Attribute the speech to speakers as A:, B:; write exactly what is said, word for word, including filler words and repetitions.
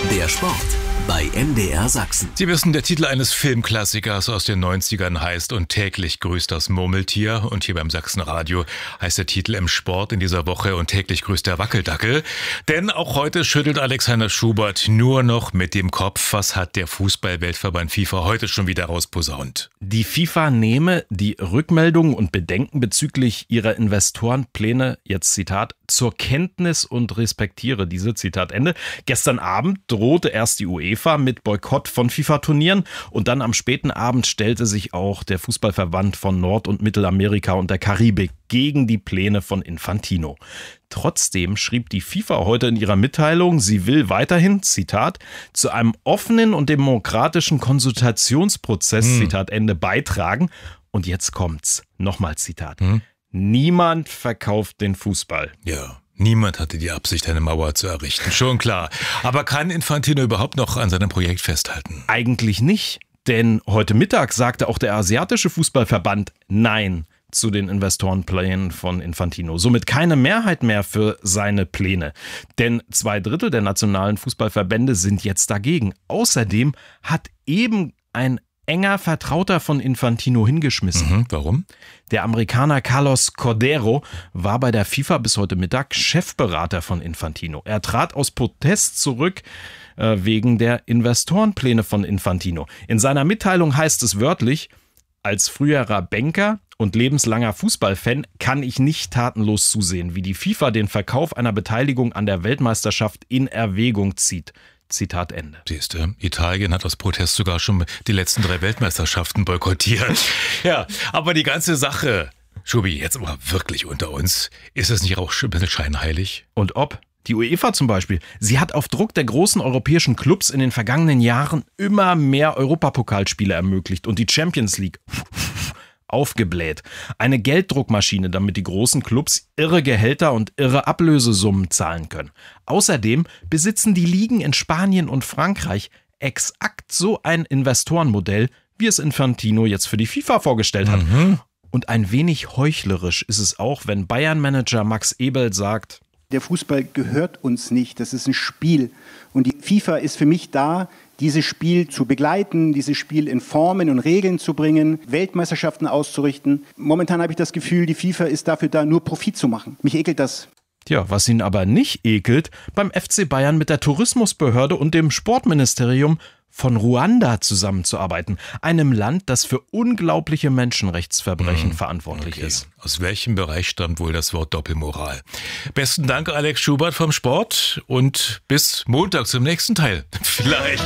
A: Der Sport bei M D R Sachsen.
B: Sie wissen, der Titel eines Filmklassikers aus den neunzigern heißt "Und täglich grüßt das Murmeltier". Und hier beim Sachsenradio heißt der Titel im Sport in dieser Woche "Und täglich grüßt der Wackeldackel". Denn auch heute schüttelt Alexander Schubert nur noch mit dem Kopf. Was hat der Fußball-Weltverband FIFA heute schon wieder rausposaunt?
C: Die FIFA nehme die Rückmeldungen und Bedenken bezüglich ihrer Investorenpläne, jetzt Zitat, zur Kenntnis und respektiere diese, Zitat Ende. Gestern Abend drohte erst die UEFA mit Boykott von FIFA-Turnieren und dann am späten Abend stellte sich auch der Fußballverband von Nord- und Mittelamerika und der Karibik gegen die Pläne von Infantino. Trotzdem schrieb die FIFA heute in ihrer Mitteilung, sie will weiterhin, Zitat, zu einem offenen und demokratischen Konsultationsprozess, hm. Zitat Ende, beitragen. Und jetzt kommt's. Nochmal Zitat. Hm. Niemand verkauft den Fußball.
B: Ja. Niemand hatte die Absicht, eine Mauer zu errichten, schon klar. Aber kann Infantino überhaupt noch an seinem Projekt festhalten?
C: Eigentlich nicht, denn heute Mittag sagte auch der asiatische Fußballverband Nein zu den Investorenplänen von Infantino. Somit keine Mehrheit mehr für seine Pläne. Denn zwei Drittel der nationalen Fußballverbände sind jetzt dagegen. Außerdem hat eben ein enger Vertrauter von Infantino hingeschmissen.
B: Mhm, warum?
C: Der Amerikaner Carlos Cordero war bei der FIFA bis heute Mittag Chefberater von Infantino. Er trat aus Protest zurück äh, wegen der Investorenpläne von Infantino. In seiner Mitteilung heißt es wörtlich: Als früherer Banker und lebenslanger Fußballfan kann ich nicht tatenlos zusehen, wie die FIFA den Verkauf einer Beteiligung an der Weltmeisterschaft in Erwägung zieht. Zitat Ende.
B: Siehst du, Italien hat aus Protest sogar schon die letzten drei Weltmeisterschaften boykottiert. Ja, aber die ganze Sache, Schubi, jetzt aber wirklich unter uns, ist es nicht auch ein bisschen scheinheilig?
C: Und ob? Die UEFA zum Beispiel, sie hat auf Druck der großen europäischen Clubs in den vergangenen Jahren immer mehr Europapokalspiele ermöglicht und die Champions League aufgebläht. Eine Gelddruckmaschine, damit die großen Clubs irre Gehälter und irre Ablösesummen zahlen können. Außerdem besitzen die Ligen in Spanien und Frankreich exakt so ein Investorenmodell, wie es Infantino jetzt für die FIFA vorgestellt hat. Mhm. Und ein wenig heuchlerisch ist es auch, wenn Bayern-Manager Max Eberl sagt:
D: Der Fußball gehört uns nicht, das ist ein Spiel. Und die FIFA ist für mich da, dieses Spiel zu begleiten, dieses Spiel in Formen und Regeln zu bringen, Weltmeisterschaften auszurichten. Momentan habe ich das Gefühl, die FIFA ist dafür da, nur Profit zu machen. Mich ekelt das.
C: Tja, was ihn aber nicht ekelt, beim F C Bayern mit der Tourismusbehörde und dem Sportministerium von Ruanda zusammenzuarbeiten. Einem Land, das für unglaubliche Menschenrechtsverbrechen hm, verantwortlich
B: okay.
C: ist.
B: Aus welchem Bereich stammt wohl das Wort Doppelmoral? Besten Dank, Alex Schubert vom Sport, und bis Montag zum nächsten Teil. Vielleicht.